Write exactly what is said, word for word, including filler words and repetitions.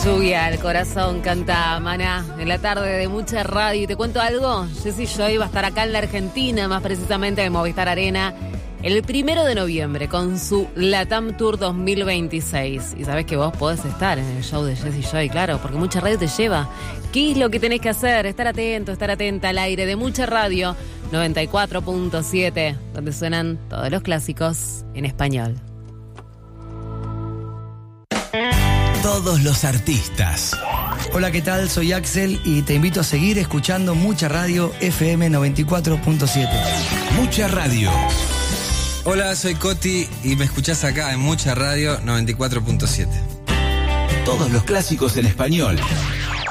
Lluvia al corazón, canta Maná en la tarde de mucha radio. Y te cuento algo, Jessy Joy va a estar acá en la Argentina, más precisamente en Movistar Arena, el primero de noviembre con su Latam Tour dos mil veintiséis. Y sabés que vos podés estar en el show de Jessy Joy, claro, porque mucha radio te lleva. ¿Qué es lo que tenés que hacer? Estar atento, estar atenta al aire de mucha radio, noventa y cuatro punto siete, donde suenan todos los clásicos en español. Todos los artistas. Hola, ¿qué tal? Soy Axel y te invito a seguir escuchando Mucha Radio F M noventa y cuatro punto siete. Mucha Radio. Hola, soy Coti y me escuchás acá en Mucha Radio noventa y cuatro punto siete. Todos los clásicos en español.